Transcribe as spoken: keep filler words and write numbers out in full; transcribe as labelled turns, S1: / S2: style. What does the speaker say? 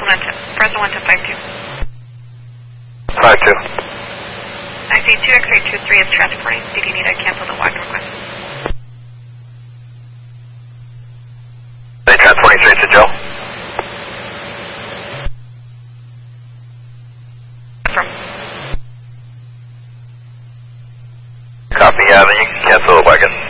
S1: Fresno one to, Fresno one to five two.
S2: five two.
S1: I see two X ray two three is transporting. Did you need to cancel the walk request?
S2: They transporting straight to Joe?
S1: From.
S2: Copy, yeah, then you can cancel the wagon.